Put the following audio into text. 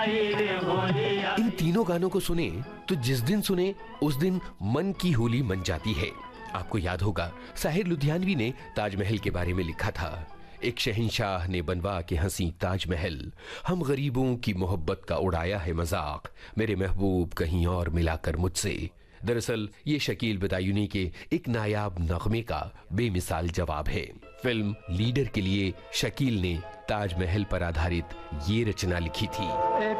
इन तीनों गानों को सुने तो जिस दिन सुने उस दिन मन की होली मन जाती है। आपको याद होगा साहिर लुधियानवी ने ताजमहल के बारे में लिखा था, एक शहंशाह ने बनवा के हंसी ताजमहल, हम गरीबों की मोहब्बत का उड़ाया है मजाक, मेरे महबूब कहीं और मिलाकर मुझसे। दरअसल ये शकील बदायूनी के एक नायाब नगमे का बेमिसाल जवाब है। फिल्म लीडर के लिए शकील ने ताजमहल पर आधारित ये रचना लिखी थी।